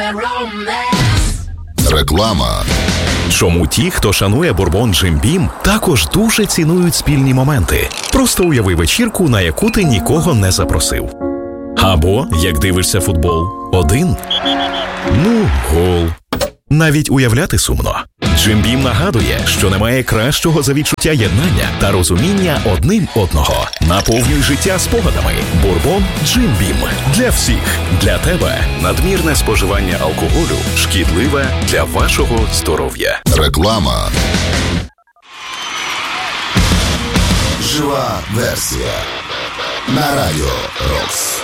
Реклама. Чому ті, хто шанує бурбон Джим Бім, також дуже цінують спільні моменти? Просто уяви вечірку, на яку ти нікого не запросив. Або, як дивишся футбол, один. Гол. Навіть уявляти сумно. Джим Бім нагадує, що немає кращого за відчуття єднання та розуміння одним одного. Наповнюй життя спогадами. Бурбон Джим Бім. Для всіх. Для тебе. Надмірне споживання алкоголю шкідливе для вашого здоров'я. Реклама. Жива версія. На радіо Рокс.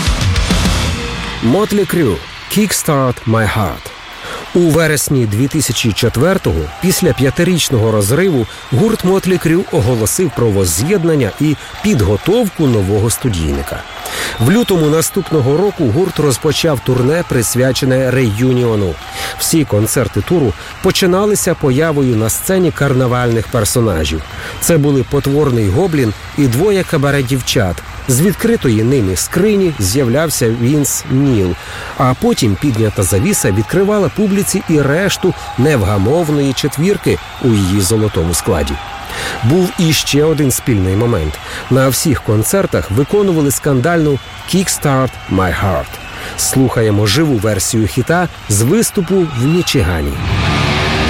Motley Crue. Kickstart My Heart. У вересні 2004-го, після 5-річного розриву, гурт Motley Crue оголосив про возз'єднання і підготовку нового студійника. В лютому наступного року гурт розпочав турне, присвячене реюніону. Всі концерти туру починалися появою на сцені карнавальних персонажів. Це були потворний гоблін і 2 кабаре-дівчат. З відкритої ними скрині з'являвся Вінс Ніл, а потім піднята завіса відкривала публіці і решту невгамовної четвірки у її золотому складі. Був іще один спільний момент. На всіх концертах виконували скандальну «Kickstart My Heart». Слухаємо живу версію хіта з виступу в Мічигані.